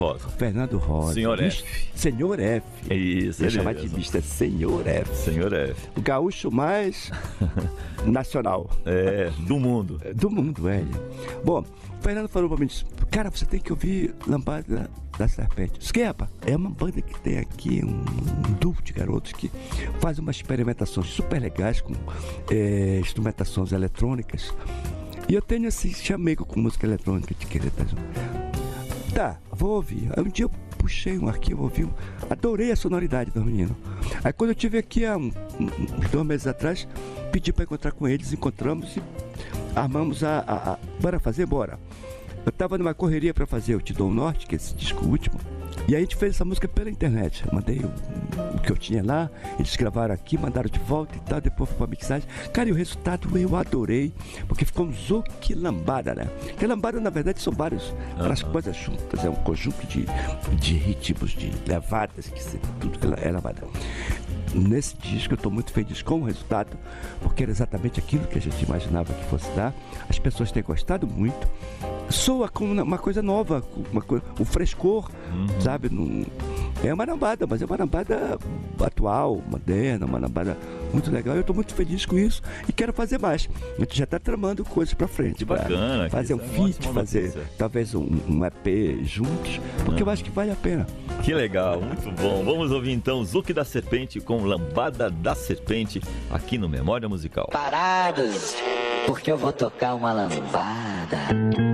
Rosa. Fernando Rosa. Senhor F. Senhor F. É isso, Ia ele chamar de mesmo. Mr. Senhor F. Senhor F. O gaúcho mais nacional. Do mundo. Do mundo, ele. Bom, o Fernando falou pra mim, disse, cara, você tem que ouvir Lambada da Serpente. Disse, que, rapaz? É uma banda que tem aqui um duo de garotos que faz umas experimentações super legais com instrumentações eletrônicas. E eu tenho esse chamego com música eletrônica de querer estar junto. Tá, vou ouvir. Aí um dia eu puxei um arquivo, ouvi, adorei a sonoridade do menino. Aí quando eu tive aqui há uns 2 meses atrás, pedi para encontrar com eles, encontramos e armamos bora fazer, bora. Eu tava numa correria para fazer o Te Dou o Norte, que é esse disco último, e aí a gente fez essa música pela internet. Eu mandei o que eu tinha lá, eles gravaram aqui, mandaram de volta e tal, depois foi pra mixagem. Cara, e o resultado eu adorei, porque ficou um zouk lambada, né? Porque lambada, na verdade, são várias coisas juntas, é um conjunto de ritmos, de levadas, que tudo é lambada. Nesse disco eu estou muito feliz com o resultado, porque era exatamente aquilo que a gente imaginava que fosse dar. As pessoas têm gostado muito. Soa como uma coisa nova, um frescor, sabe? É uma lambada, mas é uma lambada atual, moderna, uma lambada muito legal. Eu estou muito feliz com isso e quero fazer mais. A gente já está tramando coisas para frente. Que bacana. Fazer um feat, fazer talvez um EP juntos, porque eu acho que vale a pena. Que legal, muito bom. Vamos ouvir então Zouk da Serpente com Lambada da Serpente aqui no Memória Musical. Parados, porque eu vou tocar uma lambada.